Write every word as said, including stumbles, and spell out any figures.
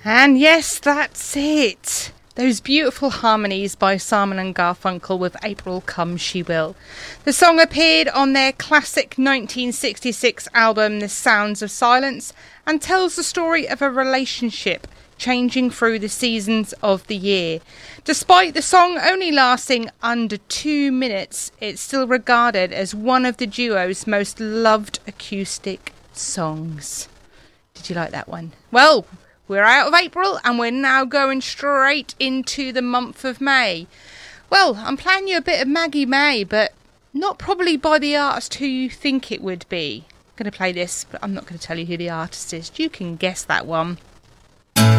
And yes, that's it. Those beautiful harmonies by Simon and Garfunkel with April Come She Will. The song appeared on their classic nineteen sixty-six album The Sounds of Silence and tells the story of a relationship changing through the seasons of the year. Despite the song only lasting under two minutes, it's still regarded as one of the duo's most loved acoustic songs. Did you like that one? Well, we're out of April and we're now going straight into the month of May. Well, I'm playing you a bit of Maggie May, but not probably by the artist who you think it would be. I'm going to play this, but I'm not going to tell you who the artist is. You can guess that one.